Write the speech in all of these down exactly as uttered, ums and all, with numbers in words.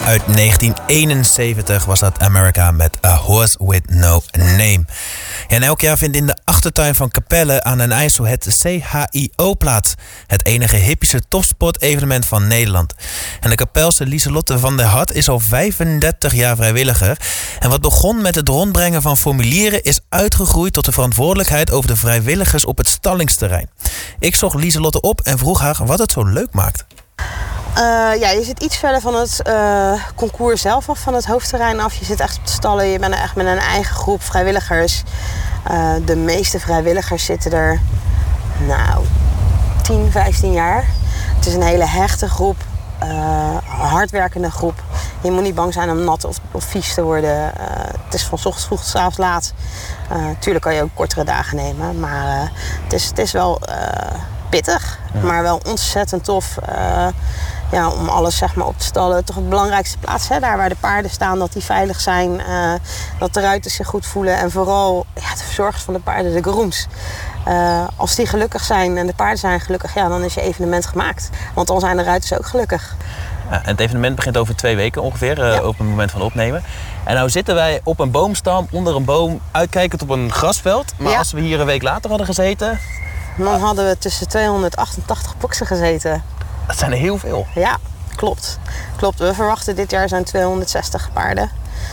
Uit negentien eenenzeventig was dat America met A Horse With No Name. Ja, en elk jaar vindt in de achtertuin van Capelle aan den IJssel het C H I O plaats. Het enige hippische topsport-evenement van Nederland. En de Kapelse Lieselotte van der Hart is al vijfendertig jaar vrijwilliger. En wat begon met het rondbrengen van formulieren is uitgegroeid tot de verantwoordelijkheid over de vrijwilligers op het stallingsterrein. Ik zocht Lieselotte op en vroeg haar wat het zo leuk maakt. Uh, ja, je zit iets verder van het uh, concours zelf af, van het hoofdterrein af. Je zit echt op de stallen, je bent er echt met een eigen groep vrijwilligers. Uh, de meeste vrijwilligers zitten er, nou, tien, vijftien jaar. Het is een hele hechte groep, uh, hardwerkende groep. Je moet niet bang zijn om nat of, of vies te worden. Uh, het is van 's ochtends vroeg tot 's avonds laat. Uh, tuurlijk kan je ook kortere dagen nemen, maar uh, het, is, het is wel uh, pittig, ja. Maar wel ontzettend tof. Uh, Ja, om alles zeg maar, op te stallen. Toch de belangrijkste plaats, hè? Daar waar de paarden staan, dat die veilig zijn. Uh, dat de ruiters zich goed voelen. En vooral ja, de verzorgers van de paarden, de grooms. Uh, als die gelukkig zijn en de paarden zijn gelukkig, ja, dan is je evenement gemaakt. Want dan zijn de ruiters ook gelukkig. Ja, en het evenement begint over twee weken ongeveer, uh, ja. Op het moment van opnemen. En nou zitten wij op een boomstam, onder een boom, uitkijkend op een grasveld. Maar ja. Als we hier een week later hadden gezeten... Dan hadden we tussen tweehonderdachtentachtig boksen gezeten. Dat zijn er heel veel. Ja, klopt. klopt. We verwachten dit jaar zo'n tweehonderdzestig paarden.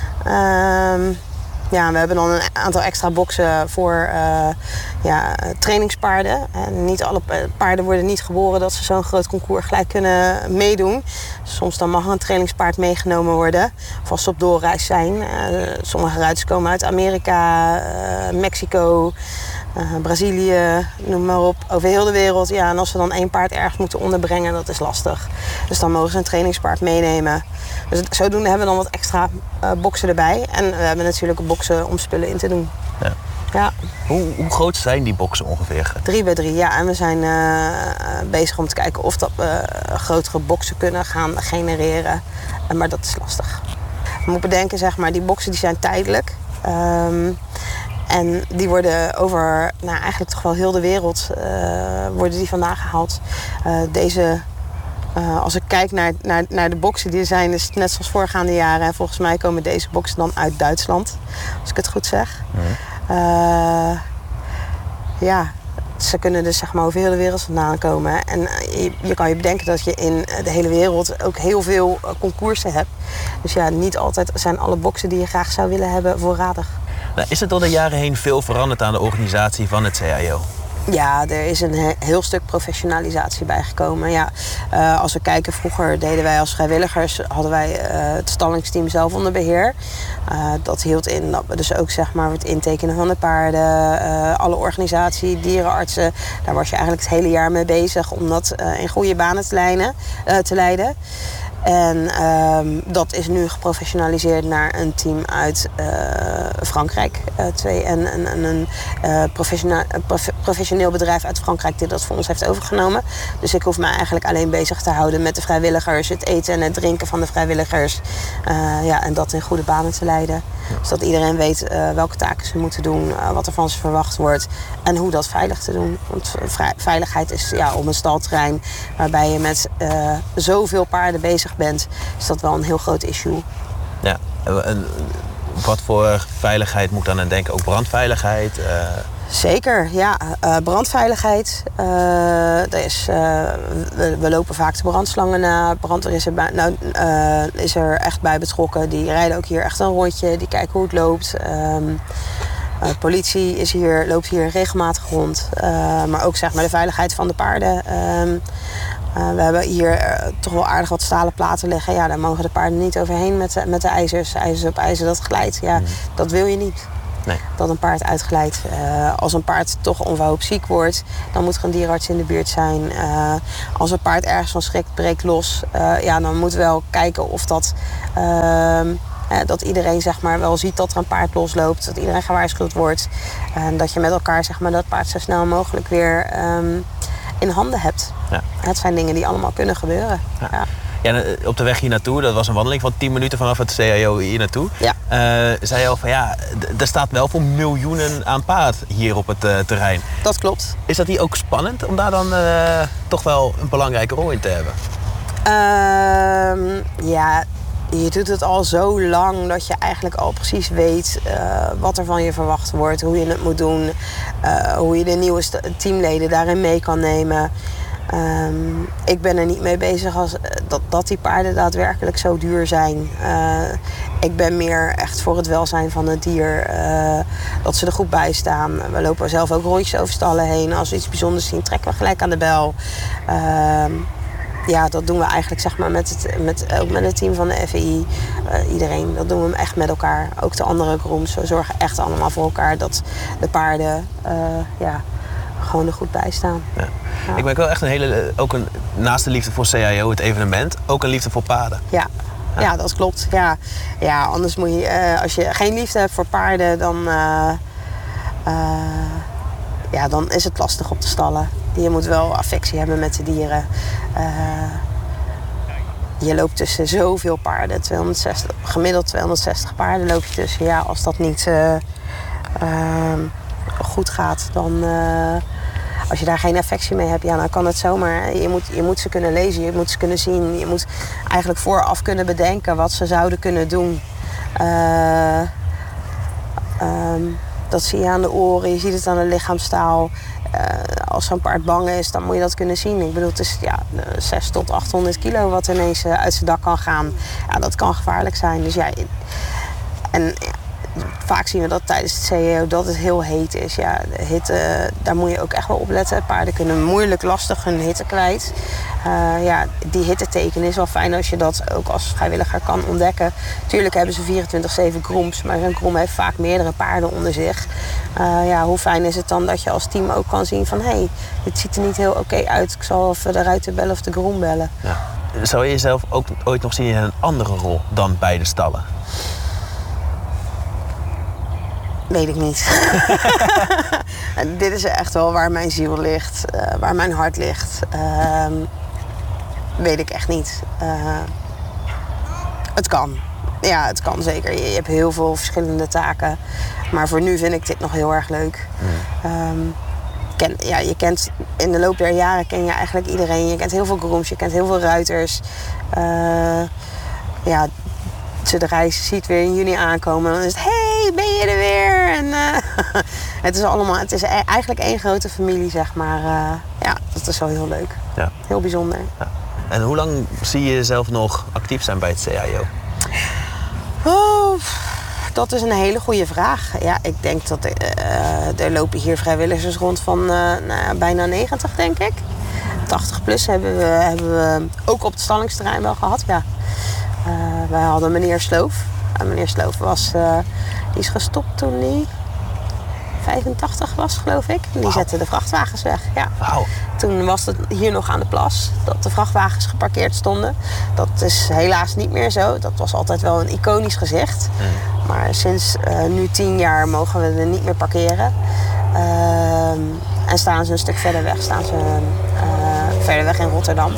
Um, ja, we hebben dan een aantal extra boksen voor uh, ja, trainingspaarden. En niet alle paarden worden niet geboren dat ze zo'n groot concours gelijk kunnen meedoen. Soms dan mag een trainingspaard meegenomen worden. Of als ze op doorreis zijn. Uh, sommige ruiters komen uit Amerika, uh, Mexico... Uh, Brazilië, noem maar op, over heel de wereld. Ja, en als we dan één paard ergens moeten onderbrengen, dat is lastig. Dus dan mogen ze een trainingspaard meenemen. Dus zodoende hebben we dan wat extra uh, boksen erbij. En we hebben natuurlijk boksen om spullen in te doen. Ja. Ja. Hoe, hoe groot zijn die boksen ongeveer? Drie bij drie, ja. En we zijn uh, bezig om te kijken of dat we uh, grotere boksen kunnen gaan genereren. Uh, maar dat is lastig. We moeten bedenken, zeg maar, die boksen die zijn tijdelijk. Um, En die worden over, nou eigenlijk toch wel heel de wereld, uh, worden die vandaan gehaald. Uh, deze, uh, als ik kijk naar, naar, naar de boksen die er zijn, is het net zoals voorgaande jaren. En volgens mij komen deze boksen dan uit Duitsland, als ik het goed zeg. Mm. Uh, ja, ze kunnen dus zeg maar over heel de wereld vandaan komen. En je, je kan je bedenken dat je in de hele wereld ook heel veel concoursen hebt. Dus ja, niet altijd zijn alle boksen die je graag zou willen hebben voorradig. Nou, is er door de jaren heen veel veranderd aan de organisatie van het C H I O? Ja, er is een he- heel stuk professionalisatie bijgekomen. Ja, uh, als we kijken, vroeger deden wij als vrijwilligers, hadden wij uh, het stallingsteam zelf onder beheer. Uh, dat hield in dat we dus ook zeg maar het intekenen van de paarden, uh, alle organisatie, dierenartsen, daar was je eigenlijk het hele jaar mee bezig om dat uh, in goede banen te, lijnen, uh, te leiden. En um, dat is nu geprofessionaliseerd naar een team uit uh, Frankrijk. Uh, twee, en, en, en een uh, professiona- prof, professioneel bedrijf uit Frankrijk die dat voor ons heeft overgenomen. Dus ik hoef me eigenlijk alleen bezig te houden met de vrijwilligers, het eten en het drinken van de vrijwilligers. Uh, ja, en dat in goede banen te leiden. Zodat iedereen weet uh, welke taken ze moeten doen, uh, wat er van ze verwacht wordt en hoe dat veilig te doen. Want vrij, veiligheid is ja, op een stalterrein waarbij je met uh, zoveel paarden bezig bent, is dat wel een heel groot issue. Ja, en wat voor veiligheid moet dan aan denken? Ook brandveiligheid? Uh... Zeker, ja. Uh, brandveiligheid. Uh, er is, uh, we, we lopen vaak de brandslangen na. Brandweer is er, bij, nou, uh, is er echt bij betrokken. Die rijden ook hier echt een rondje. Die kijken hoe het loopt. Um, uh, politie is hier, loopt hier regelmatig rond. Uh, maar ook zeg maar, de veiligheid van de paarden. Um, Uh, we hebben hier uh, toch wel aardig wat stalen platen liggen. Ja, daar mogen de paarden niet overheen met de, met de ijzers. IJzers op ijzer, dat glijdt. Ja, mm. Dat wil je niet. Nee. Dat een paard uitglijdt. Uh, als een paard toch onverhoopt ziek wordt, dan moet er een dierenarts in de buurt zijn. Uh, als een paard ergens van schrikt, breekt los. Uh, ja, dan moeten we wel kijken of dat... Uh, uh, dat iedereen zeg maar, wel ziet dat er een paard losloopt. Dat iedereen gewaarschuwd wordt. En uh, dat je met elkaar zeg maar, dat paard zo snel mogelijk weer... Um, in handen hebt. Ja. Het zijn dingen die allemaal kunnen gebeuren. Ja. Ja. Ja, op de weg hier naartoe, dat was een wandeling van tien minuten vanaf het C H I O hier naartoe. Ja. Uh, zei je al van ja, d- er staat wel voor miljoenen aan paard hier op het uh, terrein. Dat klopt. Is dat hier ook spannend om daar dan uh, toch wel een belangrijke rol in te hebben? Uh, ja, je doet het al zo lang dat je eigenlijk al precies weet uh, wat er van je verwacht wordt. Hoe je het moet doen. Uh, hoe je de nieuwe st- teamleden daarin mee kan nemen. Um, ik ben er niet mee bezig als, uh, dat, dat die paarden daadwerkelijk zo duur zijn. Uh, ik ben meer echt voor het welzijn van het dier. Uh, dat ze er goed bij staan. We lopen zelf ook rondjes over stallen heen. Als we iets bijzonders zien, trekken we gelijk aan de bel. Uh, ja, dat doen we eigenlijk zeg maar, met, het, met, ook met het team van de F I I. Uh, iedereen, dat doen we echt met elkaar. Ook de andere grooms. We zorgen echt allemaal voor elkaar dat de paarden... Uh, ja, gewoon er goed bij staan. Ja. Ja. Ik ben wel echt een hele, ook een, naast de liefde voor C I O, het evenement, ook een liefde voor paarden. Ja, ja. ja dat klopt. Ja. Ja, anders moet je, uh, als je geen liefde hebt voor paarden, dan, uh, uh, ja, dan is het lastig op te stallen. Je moet wel affectie hebben met de dieren. Uh, je loopt tussen zoveel paarden, tweehonderdzestig, gemiddeld tweehonderdzestig paarden loop je tussen. Ja, als dat niet uh, uh, goed gaat, dan... Uh, Als je daar geen affectie mee hebt, ja, dan kan het zomaar. Je moet, je moet ze kunnen lezen, je moet ze kunnen zien. Je moet eigenlijk vooraf kunnen bedenken wat ze zouden kunnen doen. Uh, um, dat zie je aan de oren, je ziet het aan de lichaamstaal. Uh, als zo'n paard bang is, dan moet je dat kunnen zien. Ik bedoel, het is ja, zes tot achthonderd kilo wat ineens uh, uit zijn dak kan gaan. Ja, dat kan gevaarlijk zijn. Dus ja, en... Ja, vaak zien we dat tijdens het C I O dat het heel heet is. Ja, de hitte, daar moet je ook echt wel op letten. Paarden kunnen moeilijk lastig hun hitte kwijt. Uh, ja, die hitteteken is wel fijn als je dat ook als vrijwilliger kan ontdekken. Tuurlijk hebben ze vierentwintig zeven grooms, maar zo'n groom heeft vaak meerdere paarden onder zich. Uh, ja, hoe fijn is het dan dat je als team ook kan zien van... hé, hey, dit ziet er niet heel oké okay uit. Ik zal even de ruiter bellen of de groom bellen. Ja. Zou je jezelf ook ooit nog zien in een andere rol dan bij de stallen? Weet ik niet. Dit is echt wel waar mijn ziel ligt, uh, waar mijn hart ligt. Uh, weet ik echt niet. Uh, het kan. Ja, het kan zeker. Je, je hebt heel veel verschillende taken. Maar voor nu vind ik dit nog heel erg leuk. Mm. Um, ken, ja, je kent, in de loop der jaren ken je eigenlijk iedereen. Je kent heel veel grooms, je kent heel veel ruiters. Uh, ja... Zodra je ziet weer in juni aankomen, dan is het... hey, ben je er weer? En, uh, het is allemaal... Het is eigenlijk één grote familie, zeg maar. Uh, ja, dat is wel heel leuk. Ja. Heel bijzonder. Ja. En hoe lang zie je jezelf nog actief zijn bij het C I O? Oh, dat is een hele goede vraag. Ja, ik denk dat... Er, uh, er lopen hier vrijwilligers rond van uh, nou, bijna negentig, denk ik. tachtig plus hebben we, hebben we ook op het stallingsterrein wel gehad, ja. Uh, wij hadden meneer Sloof. Uh, meneer Sloof was, uh, die is gestopt toen hij vijfentachtig was, geloof ik. Die wow. zette de vrachtwagens weg. Ja. Wow. Toen was het hier nog aan de plas dat de vrachtwagens geparkeerd stonden. Dat is helaas niet meer zo. Dat was altijd wel een iconisch gezicht. Mm. Maar sinds uh, nu tien jaar mogen we er niet meer parkeren. Uh, en staan ze een stuk verder weg. Staan ze uh, verder weg in Rotterdam.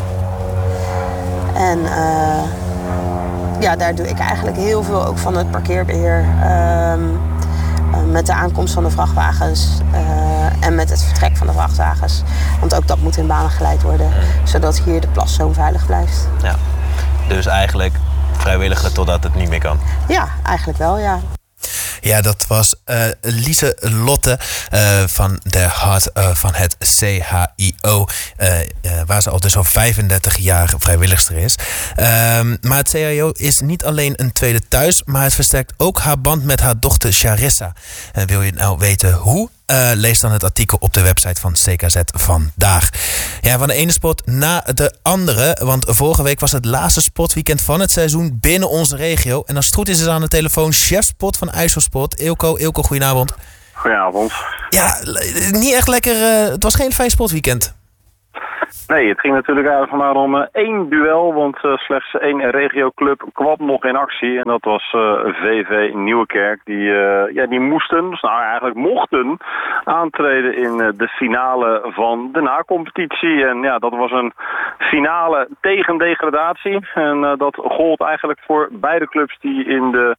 En... Uh, Ja, daar doe ik eigenlijk heel veel ook van het parkeerbeheer. Uh, uh, met de aankomst van de vrachtwagens uh, en met het vertrek van de vrachtwagens. Want ook dat moet in banen geleid worden, mm. zodat hier de plaszoom veilig blijft. Ja, dus eigenlijk vrijwilliger totdat het niet meer kan? Ja, eigenlijk wel, ja. Ja, dat was uh, Lise Lotte uh, van de Hart uh, van het C H I O. Uh, uh, waar ze al dus al vijfendertig jaar vrijwilligster is. Uh, maar het C H I O is niet alleen een tweede thuis, maar het versterkt ook haar band met haar dochter Charissa. En wil je nou weten hoe? Uh, lees dan het artikel op de website van C K Z vandaag. Ja, van de ene sport na de andere. Want vorige week was het laatste sportweekend van het seizoen binnen onze regio. En als het goed is, is aan de telefoon chef sport van IJsselsport. Eelco, Eelco, goedenavond. Goedenavond. Ja, niet echt lekker. Uh, het was geen fijn sportweekend. Nee, het ging natuurlijk eigenlijk maar om uh, één duel, want uh, slechts één regioclub kwam nog in actie. En dat was uh, V V Nieuwekerk. Die, uh, ja, die moesten, dus nou eigenlijk mochten, aantreden in uh, de finale van de na-competitie. En ja, dat was een finale tegen degradatie. En uh, dat gold eigenlijk voor beide clubs die in de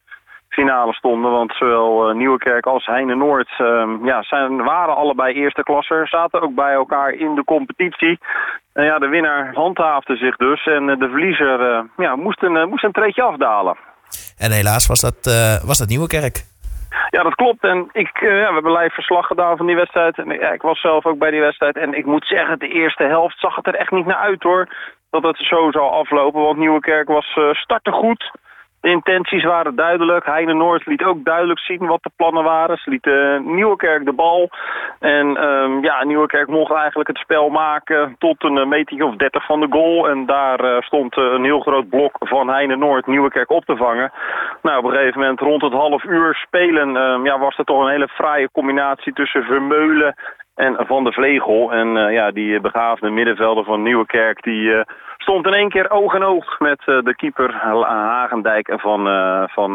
finale stonden. Want zowel uh, Nieuwekerk als Heine-Noord uh, ja, zijn, waren allebei eerste klasser. Zaten ook bij elkaar in de competitie. En ja, de winnaar handhaafde zich dus. En uh, de verliezer uh, ja, moest, een, uh, moest een treedje afdalen. En helaas was dat, uh, was dat Nieuwekerk. Ja, dat klopt. En ik, uh, ja, we hebben live verslag gedaan van die wedstrijd. En ja, ik was zelf ook bij die wedstrijd. En ik moet zeggen, de eerste helft zag het er echt niet naar uit hoor. Dat het zo zou aflopen. Want Nieuwekerk was uh, startte goed. De intenties waren duidelijk. Heine-Noord liet ook duidelijk zien wat de plannen waren. Ze lieten uh, Nieuwekerk de bal. En um, ja, Nieuwekerk mocht eigenlijk het spel maken tot een uh, meting of dertig van de goal. En daar uh, stond uh, een heel groot blok van Heine-Noord Nieuwekerk op te vangen. Nou, op een gegeven moment rond het half uur spelen um, ja, was er toch een hele fraaie combinatie tussen Vermeulen en Van de Vlegel. En uh, ja, die begaafde middenvelder van Nieuwekerk die uh, stond in één keer oog in oog met uh, de keeper Hagendijk van, uh, van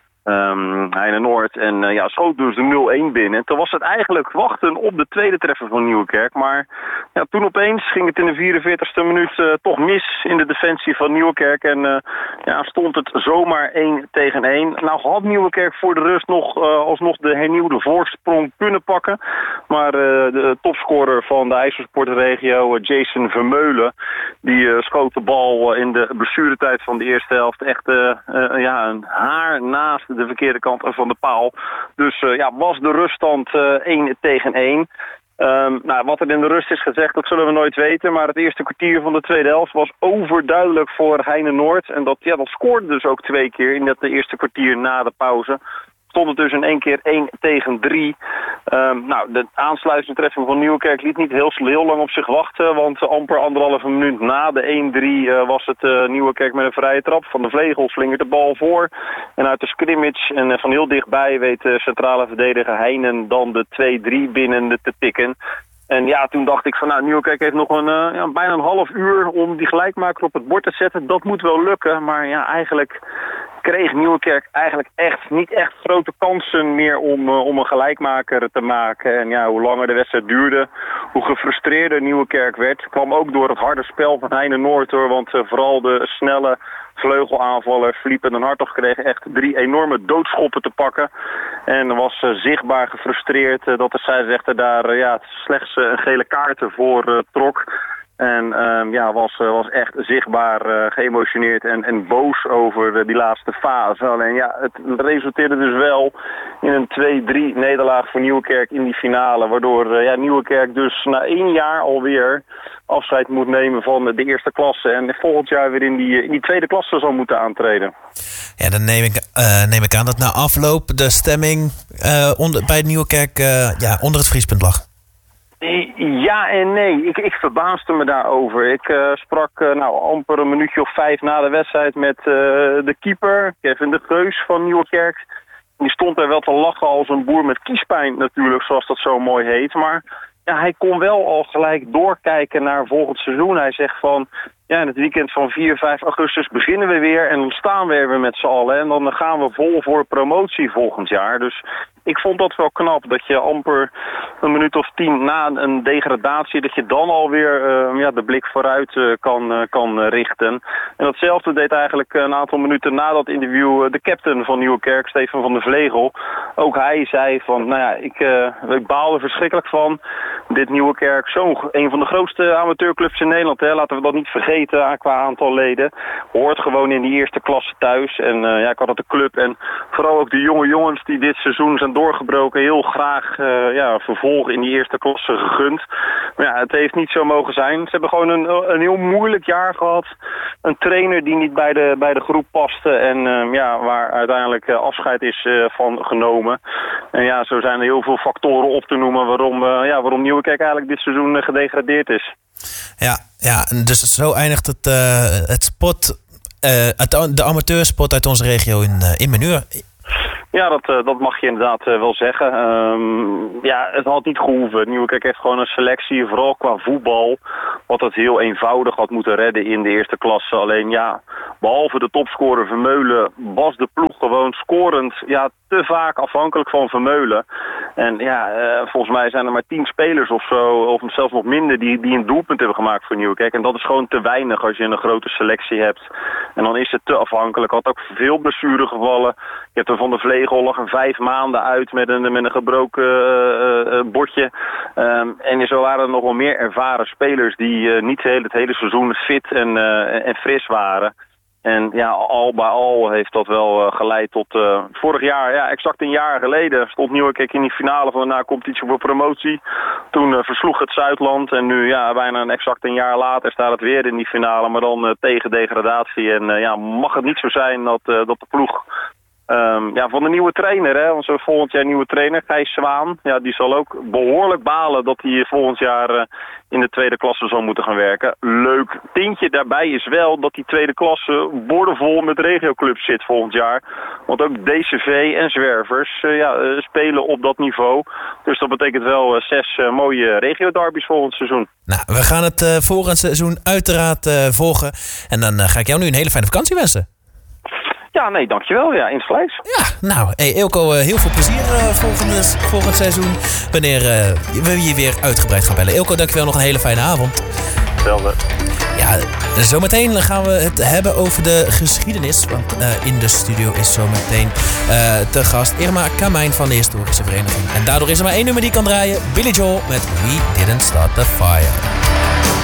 um, Heine-Noord. En uh, ja, schoot dus de nul-een binnen. Toen was het eigenlijk wachten op de tweede treffer van Nieuwekerk. Maar ja, toen opeens ging het in de vierenveertigste minuut uh, toch mis in de defensie van Nieuwekerk. En uh, ja, stond het zomaar één tegen één. Nou had Nieuwekerk voor de rust nog uh, alsnog de hernieuwde voorsprong kunnen pakken. Maar uh, de topscorer van de IJsselsportregio, Jason Vermeulen, die uh, schoot de bal uh, in de blessuretijd van de eerste helft echt uh, uh, ja, een haar naast de verkeerde kant van de paal. Dus uh, ja, was de ruststand uh, één tegen één. Um, nou, wat er in de rust is gezegd, dat zullen we nooit weten. Maar het eerste kwartier van de tweede helft was overduidelijk voor Heine-Noord. En dat, ja, dat scoorde dus ook twee keer in dat de eerste kwartier na de pauze. Stond het dus in één keer één tegen drie. Um, nou, de aansluitende treffing van Nieuwekerk liet niet heel, heel lang op zich wachten. Want amper anderhalve minuut na de één drie uh, was het uh, Nieuwekerk met een vrije trap. Van de Vlegel slingert de bal voor. En uit de scrimmage en uh, van heel dichtbij weet de centrale verdediger Heinen dan de twee drie binnen te tikken. En ja, toen dacht ik van nou, Nieuwekerk heeft nog een, uh, ja, bijna een half uur om die gelijkmaker op het bord te zetten. Dat moet wel lukken, maar ja, eigenlijk kreeg Nieuwekerk eigenlijk echt niet echt grote kansen meer om, uh, om een gelijkmaker te maken. En ja, hoe langer de wedstrijd duurde, hoe gefrustreerder Nieuwekerk werd. Kwam ook door het harde spel van Heine-Noord hoor, want uh, vooral de snelle vleugelaanvaller Philippe den Hartog kreeg echt drie enorme doodschoppen te pakken. En was uh, zichtbaar gefrustreerd uh, dat de scheidsrechter daar uh, ja, slechts uh, een gele kaart voor uh, trok. En um, ja, was, uh, was echt zichtbaar uh, geëmotioneerd en, en boos over uh, die laatste fase. Alleen ja, het resulteerde dus wel in een twee drie nederlaag voor Nieuwekerk in die finale. Waardoor uh, ja, Nieuwekerk dus na één jaar alweer afscheid moet nemen van de eerste klasse. En volgend jaar weer in die, in die tweede klasse zal moeten aantreden. Ja, dan neem ik, uh, neem ik aan dat na afloop de stemming uh, onder, bij Nieuwekerk uh, ja, onder het vriespunt lag. Ja en nee. Ik, ik verbaasde me daarover. Ik uh, sprak uh, nou, amper een minuutje of vijf na de wedstrijd met uh, de keeper, Kevin de Geus van Nieuwekerk. Die stond er wel te lachen als een boer met kiespijn natuurlijk, zoals dat zo mooi heet. Maar ja, hij kon wel al gelijk doorkijken naar volgend seizoen. Hij zegt van, ja, in het weekend van vier, vijf augustus beginnen we weer en dan staan we er weer met z'n allen. En dan gaan we vol voor promotie volgend jaar. Dus ik vond dat wel knap, dat je amper een minuut of tien na een degradatie, dat je dan alweer uh, ja, de blik vooruit uh, kan, uh, kan uh, richten. En datzelfde deed eigenlijk een aantal minuten na dat interview uh, de captain van Nieuwekerk, Stefan van de Vlegel. Ook hij zei van, nou ja, ik, uh, ik baal er verschrikkelijk van. Dit Nieuwekerk, zo'n een van de grootste amateurclubs in Nederland, hè, laten we dat niet vergeten qua aantal leden, hoort gewoon in die eerste klasse thuis. En uh, ja, ik had het de club en vooral ook de jonge jongens die dit seizoen zijn doorgebroken heel graag uh, ja, vervolg in die eerste klasse gegund. Maar ja, het heeft niet zo mogen zijn. Ze hebben gewoon een, een heel moeilijk jaar gehad. Een trainer die niet bij de, bij de groep paste en uh, ja, waar uiteindelijk uh, afscheid is uh, van genomen. En ja, zo zijn er heel veel factoren op te noemen waarom, uh, ja, waarom Nieuwekerk eigenlijk dit seizoen uh, gedegradeerd is. Ja, ja, dus zo eindigt het, uh, het spot, uh, het, de amateurspot uit onze regio in, uh, in Menuur. Ja, dat, uh, dat mag je inderdaad uh, wel zeggen. Um, ja, het had niet gehoeven. Nieuwekerk heeft gewoon een selectie, vooral qua voetbal, wat het heel eenvoudig had moeten redden in de eerste klasse. Alleen ja, behalve de topscorer Vermeulen was de ploeg gewoon scorend ja, te vaak afhankelijk van Vermeulen. En ja, uh, volgens mij zijn er maar tien spelers of zo, of zelfs nog minder, die, die een doelpunt hebben gemaakt voor Nieuwekerk. En dat is gewoon te weinig als je een grote selectie hebt. En dan is het te afhankelijk. Had ook veel blessuregevallen. Je hebt er Van de Vlegel lag er vijf maanden uit met een, met een gebroken uh, uh, bordje. Um, en zo waren er nog wel meer ervaren spelers die uh, niet het hele, het hele seizoen fit en, uh, en fris waren. En ja, al bij al heeft dat wel uh, geleid tot uh, vorig jaar, ja, exact een jaar geleden, stond Nieuwekerk in die finale van de na-competitie voor promotie. Toen uh, versloeg het Zuidland en nu, ja, bijna een exact een jaar later staat het weer in die finale, maar dan uh, tegen degradatie. En uh, ja, mag het niet zo zijn dat, uh, dat de ploeg Um, ja, van de nieuwe trainer, hè, want zo volgend jaar nieuwe trainer, Gijs Zwaan. Ja, die zal ook behoorlijk balen dat hij volgend jaar uh, in de tweede klasse zal moeten gaan werken. Leuk tintje daarbij is wel dat die tweede klasse bordenvol met regioclubs zit volgend jaar. Want ook D C V en Zwervers uh, ja, uh, spelen op dat niveau. Dus dat betekent wel uh, zes uh, mooie regio-derbies volgend seizoen. Nou, we gaan het uh, volgend seizoen uiteraard uh, volgen. En dan uh, ga ik jou nu een hele fijne vakantie wensen. Ja, nee, dankjewel. Ja, in het vlees. Ja, nou, hey, Eelco, uh, heel veel plezier uh, volgend, volgend seizoen. Wanneer uh, we je weer uitgebreid gaan bellen. Eelco, dankjewel. Nog een hele fijne avond. Hetzelfde. Ja, zometeen gaan we het hebben over de geschiedenis. Want uh, in de studio is zometeen uh, te gast Irma Kamijn van de Historische Vereniging. En daardoor is er maar één nummer die kan draaien. Billy Joel met We Didn't Start the Fire.